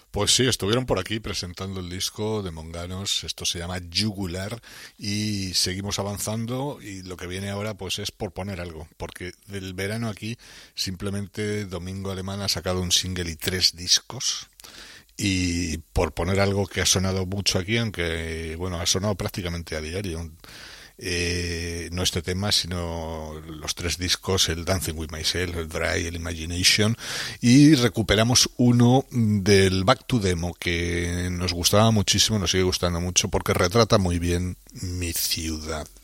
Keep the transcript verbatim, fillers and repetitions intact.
Pues sí, estuvieron por aquí presentando el disco de Monganos, esto se llama Jugular y seguimos avanzando y lo que viene ahora pues es por poner algo, porque del verano aquí simplemente Domingo Alemán ha sacado un single y tres discos y por poner algo que ha sonado mucho aquí, aunque bueno, ha sonado prácticamente a diario. Eh, no este tema, sino los tres discos, el Dancing with Myself, el Dry, el Imagination, y recuperamos uno del Back to Demo que nos gustaba muchísimo, nos sigue gustando mucho porque retrata muy bien mi ciudad.